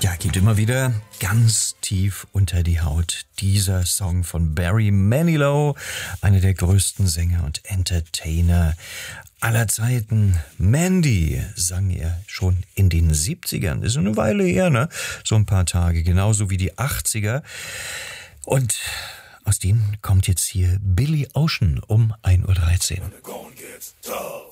Ja, geht immer wieder ganz tief unter die Haut. Dieser Song von Barry Manilow, einer der größten Sänger und Entertainer aller Zeiten. Mandy sang er schon in den 70ern. Ist eine Weile her, ne? So ein paar Tage, genauso wie die 80er. Und aus denen kommt jetzt hier Billy Ocean um 1:13 Uhr.